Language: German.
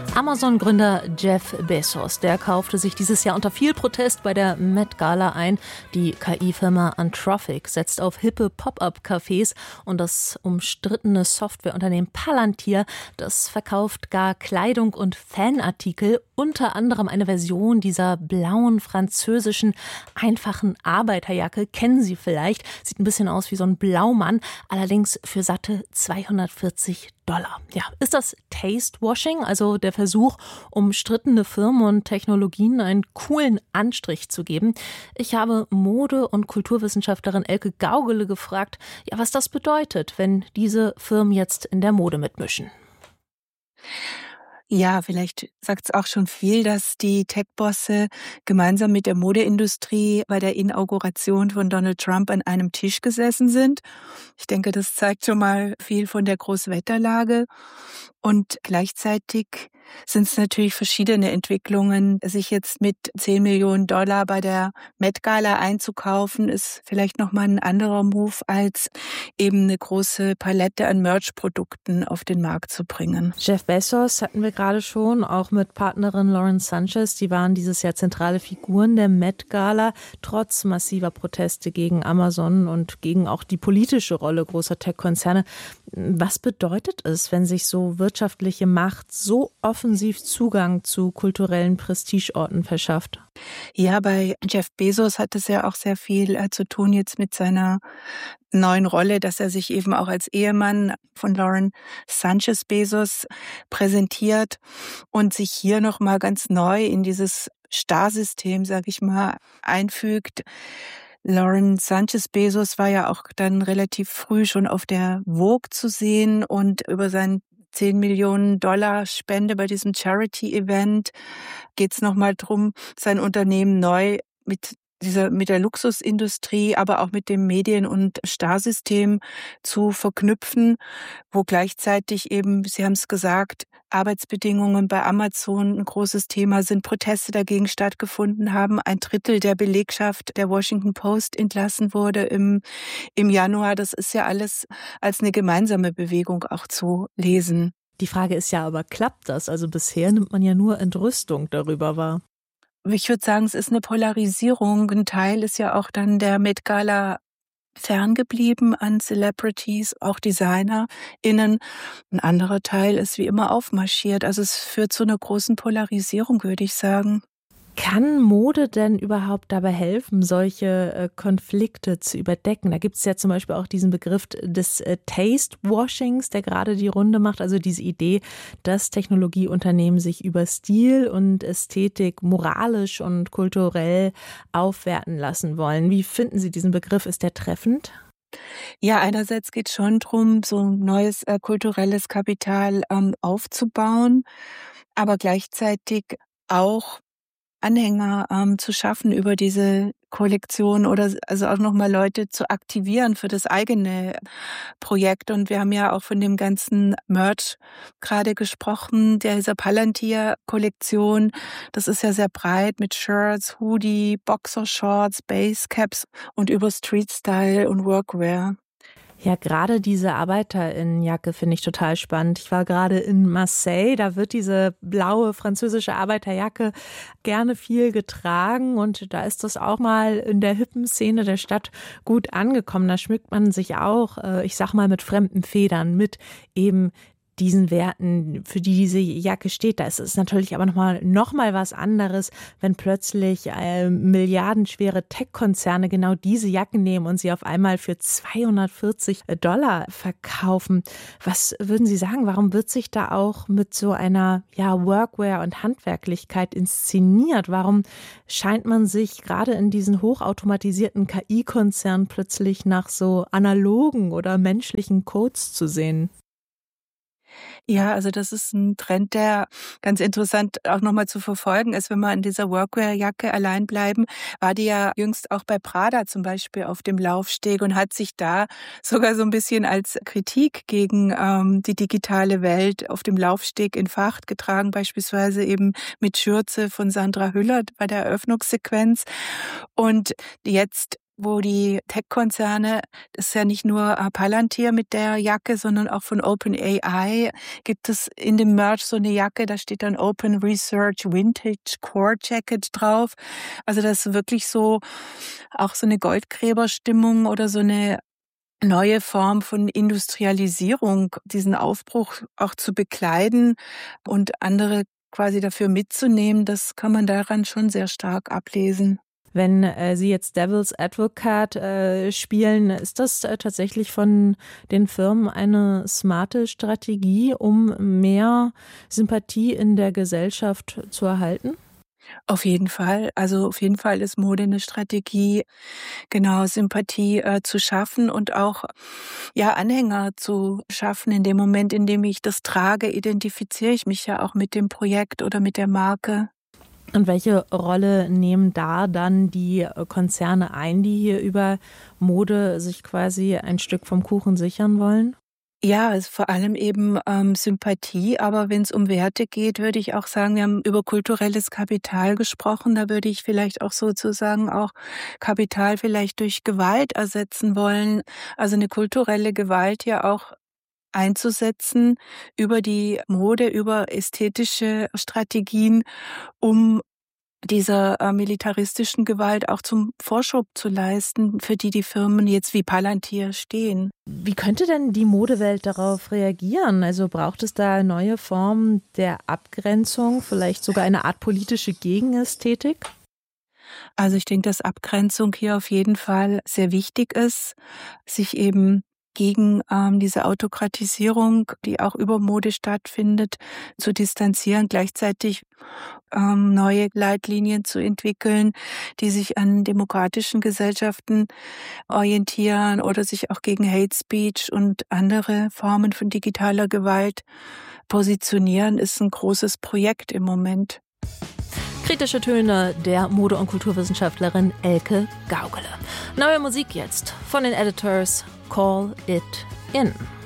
Amazon-Gründer Jeff Bezos, der kaufte sich dieses Jahr unter viel Protest bei der Met Gala ein. Die KI-Firma Anthropic setzt auf hippe Pop-up-Cafés und das umstrittene Softwareunternehmen Palantir, das verkauft gar Kleidung und Fanartikel, unter anderem eine Version dieser blauen französischen einfachen Arbeiterjacke. Kennen Sie vielleicht, sieht ein bisschen aus wie so ein Blaumann, allerdings für satte $240. Ja, ist das Taste-Washing, also der Versuch, umstrittene Firmen und Technologien einen coolen Anstrich zu geben? Ich habe Mode- und Kulturwissenschaftlerin Elke Gaugele gefragt, ja, was das bedeutet, wenn diese Firmen jetzt in der Mode mitmischen. Ja, vielleicht sagt es auch schon viel, dass die Tech-Bosse gemeinsam mit der Modeindustrie bei der Inauguration von Donald Trump an einem Tisch gesessen sind. Ich denke, das zeigt schon mal viel von der Großwetterlage. Und gleichzeitig sind es natürlich verschiedene Entwicklungen. Sich jetzt mit $10 Millionen bei der Met Gala einzukaufen, ist vielleicht nochmal ein anderer Move, als eben eine große Palette an Merch-Produkten auf den Markt zu bringen. Jeff Bezos hatten wir gerade schon, auch mit Partnerin Lauren Sanchez. Die waren dieses Jahr zentrale Figuren der Met Gala, trotz massiver Proteste gegen Amazon und gegen auch die politische Rolle großer Tech-Konzerne. Was bedeutet es, wenn sich so wirtschaftliche Macht so offensiv Zugang zu kulturellen Prestigeorten verschafft? Ja, bei Jeff Bezos hat es ja auch sehr viel zu tun jetzt mit seiner neuen Rolle, dass er sich eben auch als Ehemann von Lauren Sanchez Bezos präsentiert und sich hier nochmal ganz neu in dieses Starsystem, sag ich mal, einfügt. Lauren Sanchez Bezos war ja auch dann relativ früh schon auf der Vogue zu sehen und über sein $10 Millionen Spende bei diesem Charity-Event geht es nochmal drum, sein Unternehmen neu mit der Luxusindustrie, aber auch mit dem Medien- und Starsystem zu verknüpfen, wo gleichzeitig eben, Sie haben es gesagt, Arbeitsbedingungen bei Amazon ein großes Thema sind, Proteste dagegen stattgefunden haben, 1/3 der Belegschaft der Washington Post entlassen wurde im Januar. Das ist ja alles als eine gemeinsame Bewegung auch zu lesen. Die Frage ist ja aber, klappt das? Also bisher nimmt man ja nur Entrüstung darüber wahr. Ich würde sagen, es ist eine Polarisierung. Ein Teil ist ja auch dann der Met Gala ferngeblieben an Celebrities, auch DesignerInnen. Ein anderer Teil ist wie immer aufmarschiert. Also es führt zu einer großen Polarisierung, würde ich sagen. Kann Mode denn überhaupt dabei helfen, solche Konflikte zu überdecken? Da gibt es ja zum Beispiel auch diesen Begriff des Taste-Washings, der gerade die Runde macht. Also diese Idee, dass Technologieunternehmen sich über Stil und Ästhetik moralisch und kulturell aufwerten lassen wollen. Wie finden Sie diesen Begriff? Ist der treffend? Ja, einerseits geht es schon darum, so ein neues kulturelles Kapital aufzubauen, aber gleichzeitig auch Anhänger zu schaffen über diese Kollektion oder also auch nochmal Leute zu aktivieren für das eigene Projekt. Und wir haben ja auch von dem ganzen Merch gerade gesprochen, dieser Palantir-Kollektion. Das ist ja sehr breit mit Shirts, Hoodie, Boxershorts, Basecaps und über Street-Style und Workwear. Ja, gerade diese Arbeiterinnenjacke finde ich total spannend. Ich war gerade in Marseille, da wird diese blaue französische Arbeiterjacke gerne viel getragen und da ist das auch mal in der hippen Szene der Stadt gut angekommen. Da schmückt man sich auch, ich sag mal, mit fremden Federn, mit eben diesen Werten, für die diese Jacke steht. Da ist es natürlich aber noch mal was anderes, wenn plötzlich milliardenschwere Tech-Konzerne genau diese Jacken nehmen und sie auf einmal für $240 verkaufen. Was würden Sie sagen, warum wird sich da auch mit so einer Workwear und Handwerklichkeit inszeniert? Warum scheint man sich gerade in diesen hochautomatisierten KI-Konzernen plötzlich nach so analogen oder menschlichen Codes zu sehen? Ja, also das ist ein Trend, der ganz interessant auch nochmal zu verfolgen ist, wenn wir an dieser Workwear-Jacke allein bleiben, war die ja jüngst auch bei Prada zum Beispiel auf dem Laufsteg und hat sich da sogar so ein bisschen als Kritik gegen die digitale Welt auf dem Laufsteg entfacht, getragen beispielsweise eben mit Schürze von Sandra Hüller bei der Eröffnungssequenz. Und jetzt wo die Tech-Konzerne, das ist ja nicht nur Palantir mit der Jacke, sondern auch von OpenAI gibt es in dem Merch so eine Jacke, da steht dann Open Research Vintage Core Jacket drauf. Also das ist wirklich so auch so eine Goldgräberstimmung oder so eine neue Form von Industrialisierung, diesen Aufbruch auch zu bekleiden und andere quasi dafür mitzunehmen, das kann man daran schon sehr stark ablesen. Wenn Sie jetzt Devil's Advocate spielen, ist das tatsächlich von den Firmen eine smarte Strategie, um mehr Sympathie in der Gesellschaft zu erhalten? Auf jeden Fall. Also auf jeden Fall ist Mode eine Strategie, genau, Sympathie zu schaffen und auch Anhänger zu schaffen. In dem Moment, in dem ich das trage, identifiziere ich mich ja auch mit dem Projekt oder mit der Marke. Und welche Rolle nehmen da dann die Konzerne ein, die hier über Mode sich quasi ein Stück vom Kuchen sichern wollen? Ja, es ist vor allem eben Sympathie, aber wenn es um Werte geht, würde ich auch sagen, wir haben über kulturelles Kapital gesprochen, da würde ich vielleicht auch sozusagen auch Kapital vielleicht durch Gewalt ersetzen wollen, also eine kulturelle Gewalt ja auch einzusetzen über die Mode, über ästhetische Strategien, um dieser militaristischen Gewalt auch zum Vorschub zu leisten, für die Firmen jetzt wie Palantir stehen. Wie könnte denn die Modewelt darauf reagieren? Also braucht es da neue Formen der Abgrenzung, vielleicht sogar eine Art politische Gegenästhetik? Also ich denke, dass Abgrenzung hier auf jeden Fall sehr wichtig ist, sich eben gegen diese Autokratisierung, die auch über Mode stattfindet, zu distanzieren, gleichzeitig neue Leitlinien zu entwickeln, die sich an demokratischen Gesellschaften orientieren oder sich auch gegen Hate Speech und andere Formen von digitaler Gewalt positionieren, ist ein großes Projekt im Moment. Kritische Töne der Mode- und Kulturwissenschaftlerin Elke Gaugele. Neue Musik jetzt von den Editors Call It In.